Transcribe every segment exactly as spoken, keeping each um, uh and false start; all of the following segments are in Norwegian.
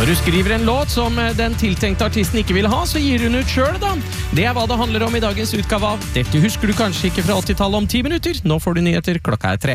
Når du skriver en låt som den tiltenkte artisten ikke vil ha, så gir hun ut selv da. Det er hva det handler om i dagens utgave av Dette husker du kanskje ikke fra åttitallet om ti minutter. Nå får du nyheter, klokka er tre.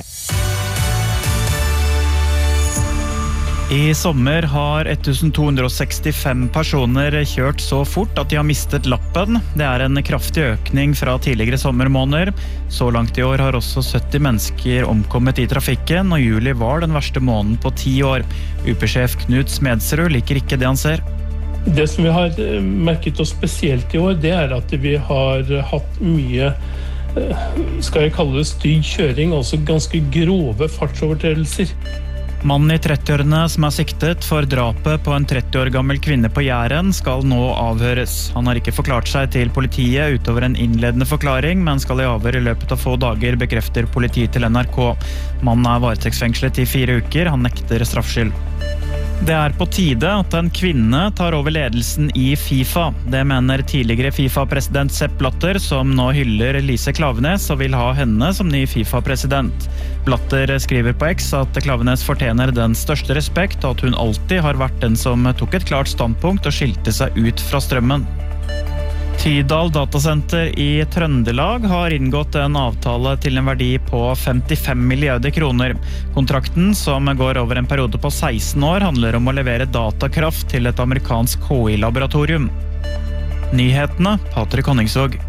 I sommer har to hundre sekstifem personer kjørt så fort at de har mistet lappen. Det er en kraftig økning fra tidligere sommermåneder. Så langt i år har også sytti mennesker omkommet i trafikken, og juli var den verste måneden på ti år. U P-sjef Knut Smedsrud liker ikke det han ser. Det som vi har merket oss spesielt i år, det er at vi har hatt mye, skal jeg kalle det stygg kjøring, altså ganske grove fartsovertredelser. Mannen i trettiårene som er siktet for drapet på en tretti år gammel kvinne på Jæren skal nå avhøres. Han har ikke forklart seg til politiet utover en innledende forklaring, men skal i avhør i løpet av få dager, bekrefter politiet til N R K. Mannen er varetektsfengslet i fire uker, han nekter straffskyld. Det er på tide at en kvinne tar over ledelsen i FIFA. Det mener tidligere FIFA-president Sepp Blatter, som nå hyller Lise Klaveness og vil ha henne som ny FIFA-president. Blatter skriver på X at Klaveness fortjener den største respekt, og at hun alltid har vært den som tok et klart standpunkt og skilte seg ut fra strømmen. Tydal Datasenter i Trøndelag har inngått en avtale til en verdi på femtifem milliarder kroner. Kontrakten, som går over en periode på seksten år, handler om å levere datakraft til et amerikansk K I-laboratorium. Nyhetene, Patrik Honningsvåg.